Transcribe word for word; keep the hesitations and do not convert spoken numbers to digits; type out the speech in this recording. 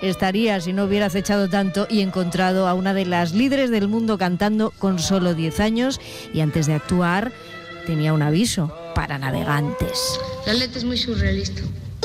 estaría si no hubiera acechado tanto y encontrado a una de las líderes del mundo cantando con solo diez años, y antes de actuar tenía un aviso para navegantes. La letra es muy surrealista.